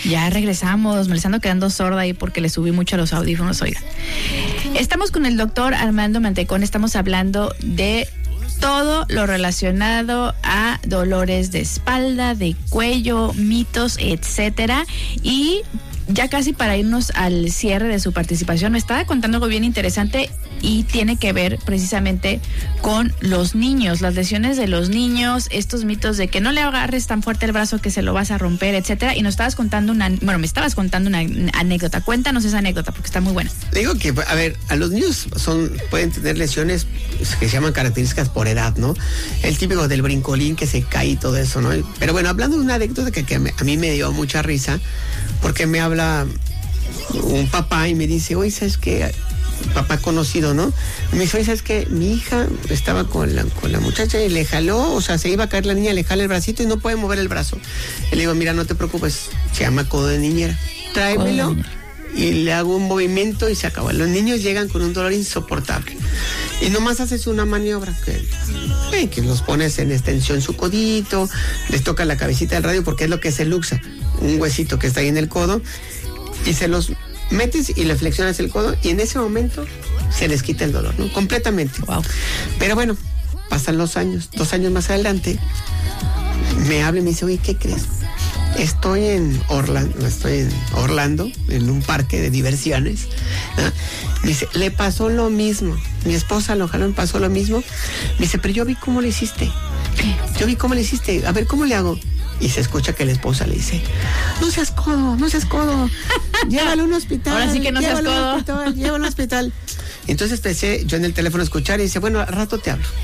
Ya regresamos, me les ando quedando sorda ahí porque le subí mucho a los audífonos, oiga. Estamos con el doctor Armando Mantecón, estamos hablando de todo lo relacionado a dolores de espalda, de cuello, mitos, etcétera. Y ya casi para irnos al cierre de su participación, me estaba contando algo bien interesante y tiene que ver precisamente con los niños, las lesiones de los niños, estos mitos de que no le agarres tan fuerte el brazo que se lo vas a romper, etcétera. Y me estabas contando una anécdota. Cuéntanos esa anécdota porque está muy buena. Digo que, a ver, a los niños pueden tener lesiones que se llaman características por edad, ¿no? El típico del brincolín que se cae y todo eso, ¿no? Pero bueno, hablando de una anécdota que a mí me dio mucha risa, porque me habla un papá y me dice, oye, ¿sabes qué? Papá conocido, ¿no? Y me dice, oye, ¿sabes qué? Mi hija estaba con la muchacha y le jaló, o sea, se iba a caer la niña, le jala el bracito y no puede mover el brazo. Y le digo, mira, no te preocupes, se llama codo de niñera. Tráemelo y le hago un movimiento y se acabó. Los niños llegan con un dolor insoportable. Y nomás haces una maniobra que los pones en extensión su codito, les toca la cabecita del radio porque es lo que se luxa, un huesito que está ahí en el codo, y se los metes y le flexionas el codo y en ese momento se les quita el dolor, ¿no? Completamente. Wow. Pero bueno, pasan los años, 2 años más adelante, me habla y me dice, oye, ¿qué crees? Estoy en Orlando, en un parque de diversiones, ¿no? Me dice, le pasó lo mismo. Mi esposa lo jaló, me pasó lo mismo. Me dice, pero yo vi cómo le hiciste. A ver, ¿cómo le hago? Y se escucha que la esposa le dice, no seas codo. Llévalo a un hospital. Ahora sí que no seas codo. Llévalo a un hospital. Entonces empecé yo en el teléfono a escuchar y dice, bueno, al rato te hablo.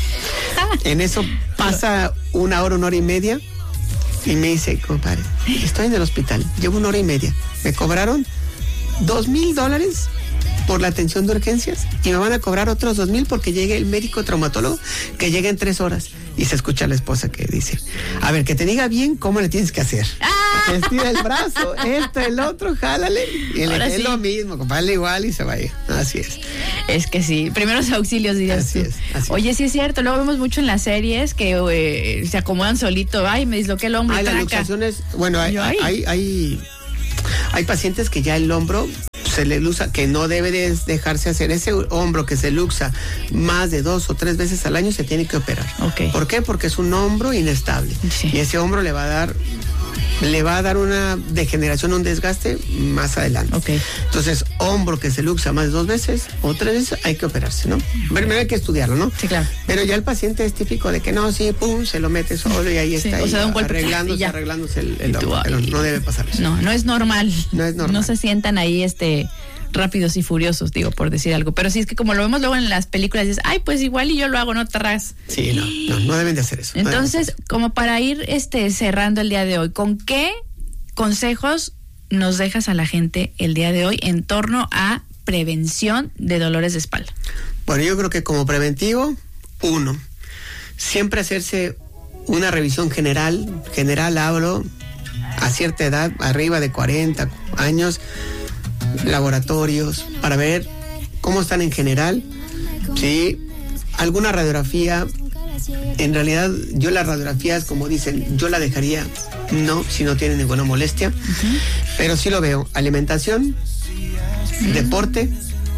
En eso pasa 1 hora, 1 hora y media. Y me dice, compadre, estoy en el hospital, llevo 1 hora y media. Me cobraron $2,000 por la atención de urgencias y me van a cobrar otros 2,000 porque llegue el médico traumatólogo que llega en 3 horas. Y se escucha a la esposa que dice, a ver, que te diga bien cómo le tienes que hacer. Estira el brazo, el otro, jálale. Y es lo mismo, compadre, igual y se va a ir. Así es. Es que sí, primeros auxilios dirías así tú. Así Oye, sí es cierto, luego vemos mucho en las series que se acomodan solito, ay, me disloqué el hombro. Las luxaciones, bueno, hay pacientes que ya el hombro se le luxa, que no debe de dejarse hacer. Ese hombro que se luxa más de 2 o 3 veces al año se tiene que operar. Okay. ¿Por qué? Porque es un hombro inestable. Sí. Y ese hombro le va a dar una degeneración, un desgaste más adelante. Okay. Entonces, hombro que se luxa más de 2 veces o 3 veces, hay que operarse, ¿no? Primero hay que estudiarlo, ¿no? Sí, claro. Pero ya el paciente es típico de que no, sí, pum, se lo mete solo y ahí está. Sí, o sea, arreglándose el hombro. Pero no debe pasar eso. No es normal. No es normal. No se sientan ahí rápidos y furiosos, digo, por decir algo. Pero sí es que como lo vemos luego en las películas, dices, ay, pues igual y yo lo hago, no tras. Sí, no deben de hacer eso. Entonces, como para ir cerrando el día de hoy, ¿con qué consejos nos dejas a la gente el día de hoy en torno a prevención de dolores de espalda? Bueno, yo creo que como preventivo, 1, siempre hacerse una revisión general hablo a cierta edad, arriba de 40 años, laboratorios, para ver cómo están en general, ¿sí? Alguna radiografía. En realidad, yo las radiografías, como dicen, yo la dejaría si no tiene ninguna molestia. Uh-huh. Pero sí lo veo, alimentación, deporte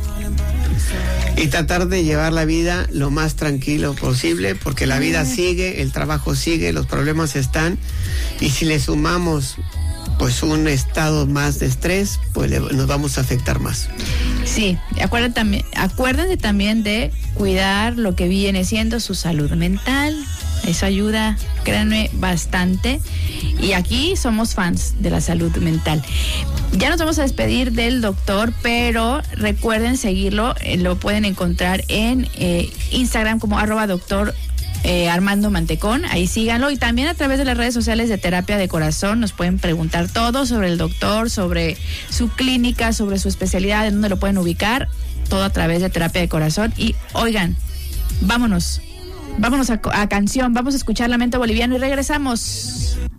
y tratar de llevar la vida lo más tranquilo posible, porque la vida sigue, el trabajo sigue, los problemas están, y si le sumamos pues un estado más de estrés, pues nos vamos a afectar más. Sí, acuérdense también de cuidar lo que viene siendo su salud mental. Eso ayuda, créanme, bastante. Y aquí somos fans de la salud mental. Ya nos vamos a despedir del doctor, pero recuerden seguirlo. Lo pueden encontrar en Instagram como @doctor Armando Mantecón, ahí síganlo, y también a través de las redes sociales de Terapia de Corazón nos pueden preguntar todo sobre el doctor, sobre su clínica, sobre su especialidad, en dónde lo pueden ubicar, todo a través de Terapia de Corazón. Y oigan, vámonos a canción, vamos a escuchar Lamento Boliviano y regresamos.